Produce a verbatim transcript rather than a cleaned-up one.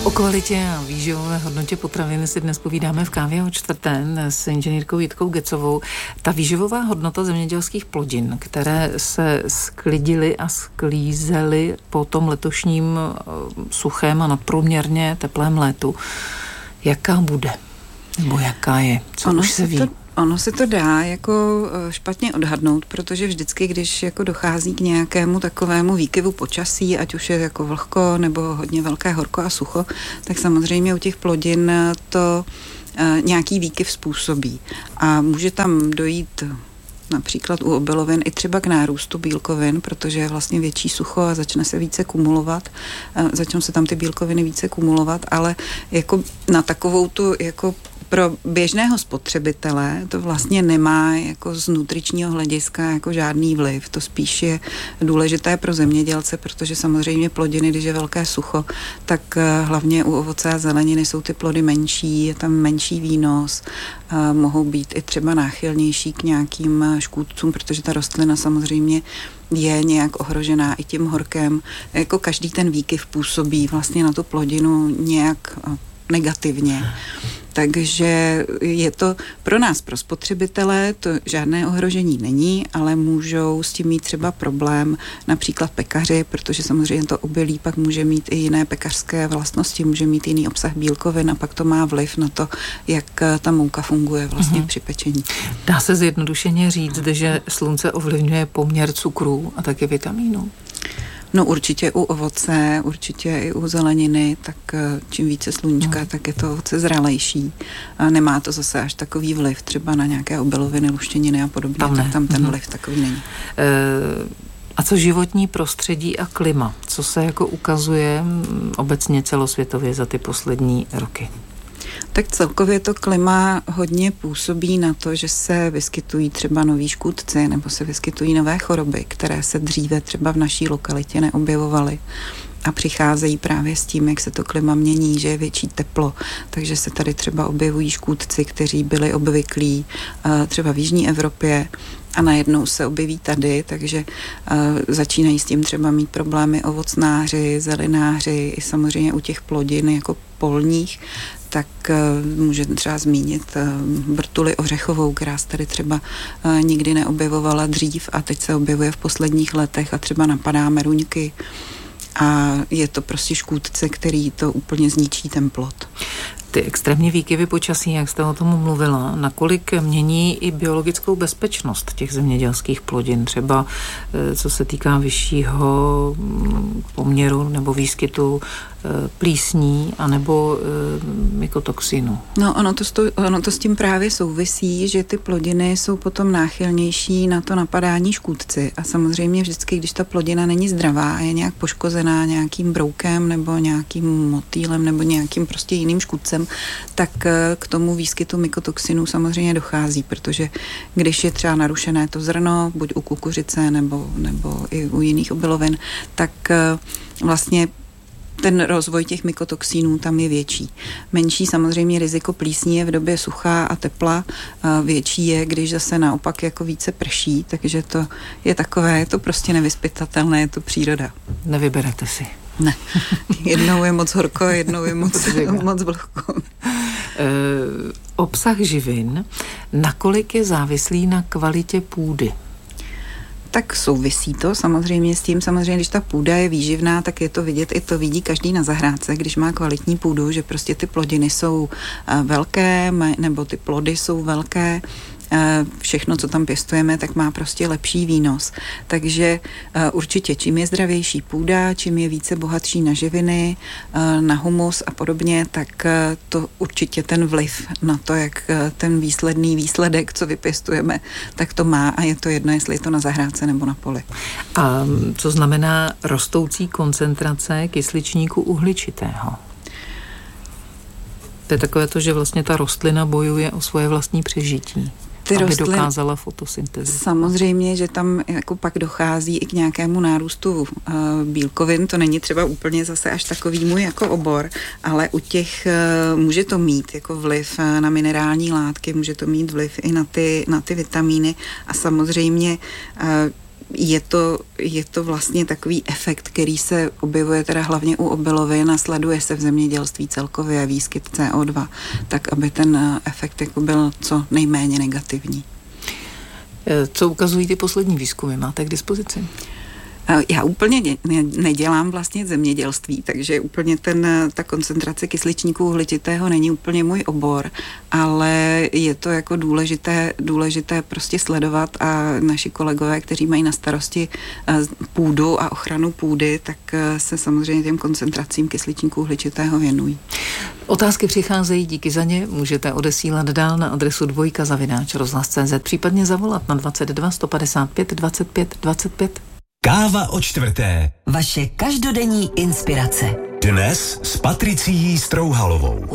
O kvalitě a výživové hodnotě potravin si dnes povídáme v Kávě o čtvrté s inženýrkou Jitkou Gecovou. Ta výživová hodnota zemědělských plodin, které se sklidily a sklízely po tom letošním suchém a nadprůměrně teplém létu, jaká bude? Nebo jaká je? Co ono už se ví? To, ono se to dá jako špatně odhadnout, protože vždycky, když jako dochází k nějakému takovému výkyvu počasí, ať už je jako vlhko nebo hodně velké horko a sucho, tak samozřejmě u těch plodin to nějaký výkyv způsobí. A může tam dojít například u obilovin i třeba k nárůstu bílkovin, protože je vlastně větší sucho a začne se více kumulovat, začnou se tam ty bílkoviny více kumulovat, ale jako na takovou tu jako pro běžného spotřebitele to vlastně nemá jako z nutričního hlediska jako žádný vliv. To spíš je důležité pro zemědělce, protože samozřejmě plodiny, když je velké sucho, tak hlavně u ovoce a zeleniny jsou ty plody menší, je tam menší výnos, mohou být i třeba náchylnější k nějakým škůdcům, protože ta rostlina samozřejmě je nějak ohrožená i tím horkem. Jako každý ten výkyv působí vlastně na tu plodinu nějak negativně. Takže je to pro nás, pro spotřebitele, to žádné ohrožení není, ale můžou s tím mít třeba problém například pekaři, protože samozřejmě to obilí pak může mít i jiné pekařské vlastnosti, může mít jiný obsah bílkovin a pak to má vliv na to, jak ta mouka funguje vlastně mm-hmm. při pečení. Dá se zjednodušeně říct, že slunce ovlivňuje poměr cukrů a také vitamínů? No určitě u ovoce, určitě i u zeleniny, tak čím více sluníčka, no. tak je to ovoce zralejší. A nemá to zase až takový vliv třeba na nějaké obiloviny, luštěniny a podobně, tam tak tam ten vliv takový není. E, a co životní prostředí a klima? Co se jako ukazuje obecně celosvětově za ty poslední roky? Tak celkově to klima hodně působí na to, že se vyskytují třeba noví škůdci nebo se vyskytují nové choroby, které se dříve třeba v naší lokalitě neobjevovaly a přicházejí právě s tím, jak se to klima mění, že je větší teplo, takže se tady třeba objevují škůdci, kteří byli obvyklí třeba v jižní Evropě a najednou se objeví tady, takže uh, začínají s tím třeba mít problémy ovocnáři, zelináři i samozřejmě u těch plodin jako polních, tak uh, můžeme třeba zmínit uh, vrtuli ořechovou, která se tady třeba uh, nikdy neobjevovala dřív a teď se objevuje v posledních letech a třeba napadá meruňky a je to prostě škůdce, který to úplně zničí ten plod. Ty extrémní výkyvy počasí, jak jste o tom mluvila, nakolik mění i biologickou bezpečnost těch zemědělských plodin, třeba co se týká vyššího poměru nebo výskytu plísní anebo mykotoxinu? No ono to, sto, ono to s tím právě souvisí, že ty plodiny jsou potom náchylnější na to napadání škůdci a samozřejmě vždycky, když ta plodina není zdravá a je nějak poškozená nějakým broukem nebo nějakým motýlem nebo nějakým prostě jiným škůdcem, tak k tomu výskytu mykotoxinů samozřejmě dochází, protože když je třeba narušené to zrno, buď u kukuřice nebo, nebo i u jiných obilovin, tak vlastně ten rozvoj těch mykotoxínů tam je větší. Menší samozřejmě riziko plísní je v době sucha a tepla, větší je, když zase naopak jako více prší, takže to je takové, je to prostě nevyzpytatelné, je to příroda. Nevyberete si. Ne. Jednou je moc horko, jednou je moc, moc vlhko. E, obsah živin, nakolik je závislý na kvalitě půdy? Tak souvisí to samozřejmě s tím, samozřejmě, když ta půda je výživná, tak je to vidět, i to vidí každý na zahrádce, když má kvalitní půdu, že prostě ty plodiny jsou velké, nebo ty plody jsou velké, všechno, co tam pěstujeme, tak má prostě lepší výnos. Takže určitě, čím je zdravější půda, čím je více bohatší na živiny, na humus a podobně, tak to určitě ten vliv na to, jak ten výsledný výsledek, co vypěstujeme, tak to má a je to jedno, jestli je to na zahrádce nebo na poli. A co znamená rostoucí koncentrace kysličníku uhličitého? To je takové to, že vlastně ta rostlina bojuje o svoje vlastní přežití. Ty aby rostlin, dokázala fotosyntézu. Samozřejmě, že tam jako pak dochází i k nějakému nárůstu uh, bílkovin, to není třeba úplně zase až takový můj jako obor, ale u těch uh, může to mít jako vliv uh, na minerální látky, může to mít vliv i na ty, na ty vitamíny a samozřejmě uh, je to, je to vlastně takový efekt, který se objevuje teda hlavně u obilovin a sleduje se v zemědělství celkově výskyt C O dva, tak aby ten efekt jako byl co nejméně negativní. Co ukazují ty poslední výzkumy? Máte k dispozici? Já úplně ne, nedělám vlastně zemědělství, takže úplně ten, ta koncentrace kysličníku uhličitého není úplně můj obor, ale je to jako důležité, důležité prostě sledovat a naši kolegové, kteří mají na starosti půdu a ochranu půdy, tak se samozřejmě těm koncentracím kysličníku uhličitého věnují. Otázky přicházejí, díky za ně můžete odesílat dál na adresu dvojka zavináč rozhlas tečka cé zet, případně zavolat na dvacet dva sto padesát pět dvacet pět dvacet pět. Káva o čtvrté. Vaše každodenní inspirace. Dnes s Patricií Strouhalovou.